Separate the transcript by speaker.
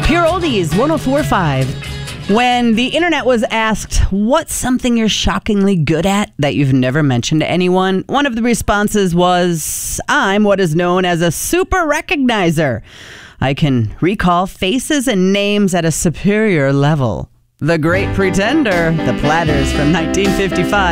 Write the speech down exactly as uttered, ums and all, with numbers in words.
Speaker 1: Pure Oldies, one oh four point five. When the internet was asked, what's something you're shockingly good at that you've never mentioned to anyone? One of the responses was, I'm what is known as a super recognizer. I can recall faces and names at a superior level. The Great Pretender, the Platters from nineteen fifty-five.